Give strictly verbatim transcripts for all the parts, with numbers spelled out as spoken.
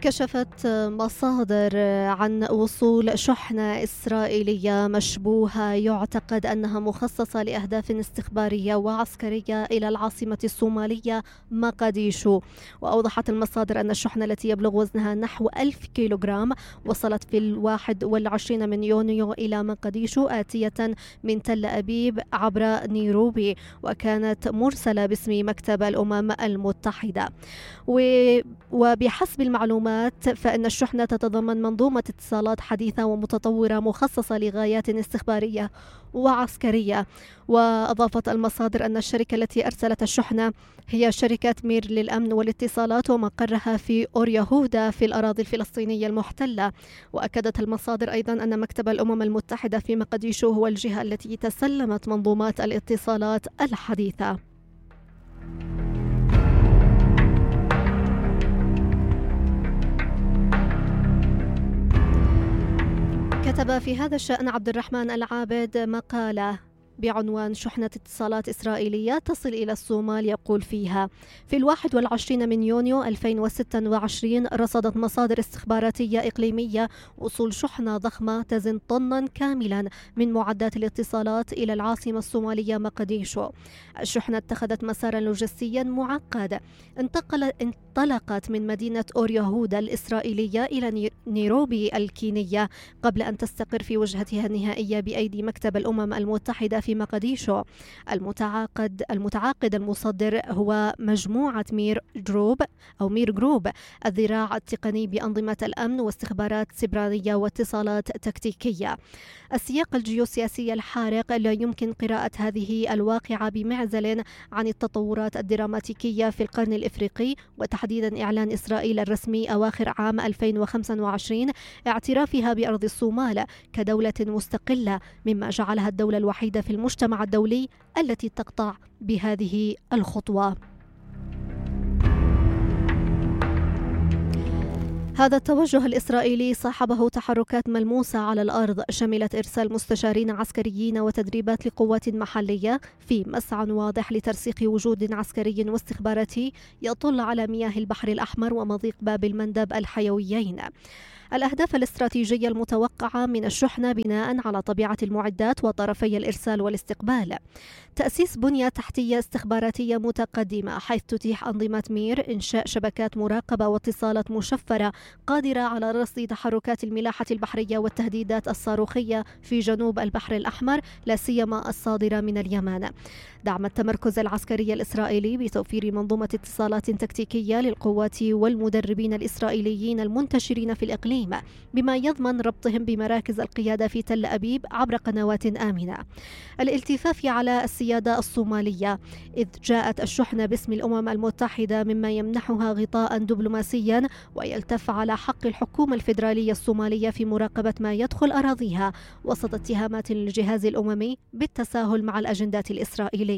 كشفت مصادر عن وصول شحنة إسرائيلية مشبوهة يعتقد أنها مخصصة لأهداف استخبارية وعسكرية إلى العاصمة الصومالية مقديشو. وأوضحت المصادر أن الشحنة التي يبلغ وزنها نحو ألف كيلوغرام وصلت في الواحد والعشرين من يونيو إلى مقديشو آتية من تل أبيب عبر نيروبي، وكانت مرسلة باسم مكتب الأمم المتحدة. وبحسب المعلومات فإن الشحنة تتضمن منظومة اتصالات حديثة ومتطورة مخصصة لغايات استخبارية وعسكرية. وأضافت المصادر أن الشركة التي أرسلت الشحنة هي شركة مير للأمن والاتصالات ومقرها في أوريهودا في الأراضي الفلسطينية المحتلة. وأكدت المصادر أيضا أن مكتب الأمم المتحدة في مقديشو هو الجهة التي تسلمت منظومات الاتصالات الحديثة. كتب في هذا الشأن عبد الرحمن العابد مقالة بعنوان شحنة اتصالات إسرائيلية تصل إلى الصومال، يقول فيها: في الواحد والعشرين من يونيو ألفين وستة وعشرين رصدت مصادر استخباراتية إقليمية وصول شحنة ضخمة تزن طنا كاملا من معدات الاتصالات إلى العاصمة الصومالية مقديشو. الشحنة اتخذت مسارا لوجستيا معقد، انتقل انطلقت من مدينة أوريهودا الإسرائيلية إلى نيروبي الكينية قبل أن تستقر في وجهتها النهائية بأيدي مكتب الأمم المتحدة في مقديشو. المتعاقد المتعاقد المصدر هو مجموعة مير جروب أو مير جروب، الذراع التقني بأنظمة الأمن واستخبارات سيبرانية واتصالات تكتيكية. السياق الجيوسياسي الحارق لا يمكن قراءة هذه الواقعة بمعزل عن التطورات الدراماتيكية في القرن الإفريقي، وتحديدا إعلان إسرائيل الرسمي أواخر عام ألفين وخمسة وعشرين اعترافها بأرض الصومال كدولة مستقلة، مما جعلها الدولة الوحيدة في المجتمع الدولي التي تقطع بهذه الخطوة. هذا التوجه الإسرائيلي صاحبه تحركات ملموسة على الأرض، شملت إرسال مستشارين عسكريين وتدريبات لقوات محلية في مسعى واضح لترسيخ وجود عسكري واستخباراتي يطل على مياه البحر الأحمر ومضيق باب المندب الحيويين. الأهداف الاستراتيجية المتوقعة من الشحنة بناء على طبيعة المعدات وطرفي الإرسال والاستقبال: تأسيس بنية تحتية استخباراتية متقدمة حيث تتيح أنظمة مير إنشاء شبكات مراقبة واتصالات مشفرة قادرة على رصد تحركات الملاحة البحرية والتهديدات الصاروخية في جنوب البحر الأحمر لا سيما الصادرة من اليمن. دعم التمركز العسكري الإسرائيلي بتوفير منظومة اتصالات تكتيكية للقوات والمدربين الإسرائيليين المنتشرين في الإقليم، بما يضمن ربطهم بمراكز القيادة في تل أبيب عبر قنوات آمنة. الالتفاف على السيادة الصومالية، إذ جاءت الشحنة باسم الأمم المتحدة مما يمنحها غطاء دبلوماسيا ويلتف على حق الحكومة الفيدرالية الصومالية في مراقبة ما يدخل أراضيها وسط اتهامات للجهاز الأممي بالتساهل مع الأجندات الإسرائيلية.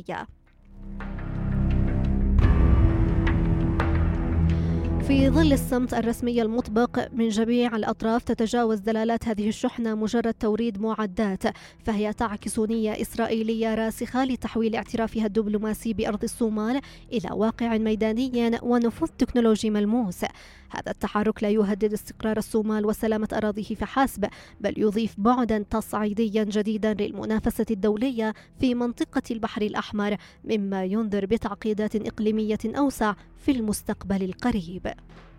في ظل الصمت الرسمي المطبق من جميع الأطراف، تتجاوز دلالات هذه الشحنة مجرد توريد معدات، فهي تعكس نية إسرائيلية راسخة لتحويل اعترافها الدبلوماسي بأرض الصومال إلى واقع ميداني ونفوذ تكنولوجي ملموس. هذا التحرك لا يهدد استقرار الصومال وسلامة أراضيه فحسب، بل يضيف بعدا تصعيديا جديدا للمنافسة الدولية في منطقة البحر الأحمر، مما ينذر بتعقيدات إقليمية أوسع في المستقبل القريب.